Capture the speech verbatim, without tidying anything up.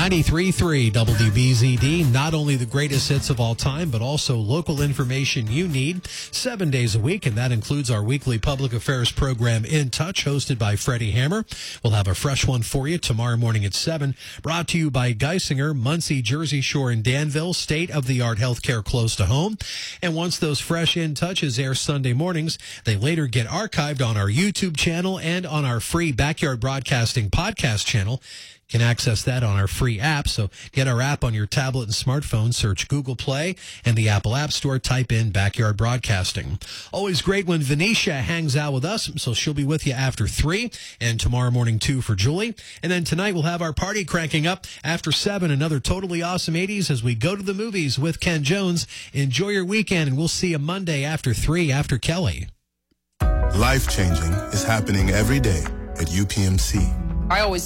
ninety-three point three W B Z D, not only the greatest hits of all time, but also local information you need seven days a week, and that includes our weekly public affairs program, In Touch, hosted by Freddie Hammer. We'll have a fresh one for you tomorrow morning at seven, brought to you by Geisinger, Muncie, Jersey Shore, and Danville, state-of-the-art healthcare close to home. And once those fresh In Touches air Sunday mornings, they later get archived on our YouTube channel and on our free Backyard Broadcasting podcast channel. You can access that on our free app, so get our app on your tablet and smartphone, search Google Play and the Apple App Store, type in Backyard Broadcasting. Always great when Venetia hangs out with us, so she'll be with you after three, and tomorrow morning too for Julie. And then tonight we'll have our party cranking up after seven, another totally awesome eighties as we go to the movies with Ken Jones. Enjoy your weekend, and we'll see you Monday after three after Kelly. Life changing is happening every day at U P M C. I always